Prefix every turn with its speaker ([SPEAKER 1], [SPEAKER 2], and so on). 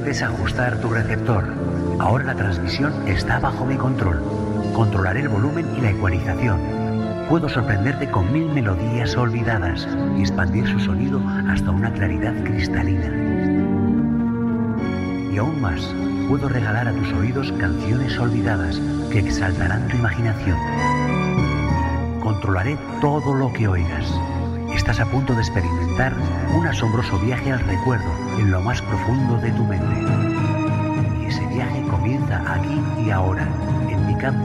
[SPEAKER 1] intentes ajustar tu receptor. Ahora la transmisión está bajo mi control. Controlaré el volumen y la ecualización. Puedo sorprenderte con 1000 melodías olvidadas y expandir su sonido hasta una claridad cristalina. Y aún más, puedo regalar a tus oídos canciones olvidadas que exaltarán tu imaginación. Controlaré todo lo que oigas. Estás a punto de experimentar un asombroso viaje al recuerdo en lo más profundo de tu mente. Y ese viaje comienza aquí y ahora, en mi campo.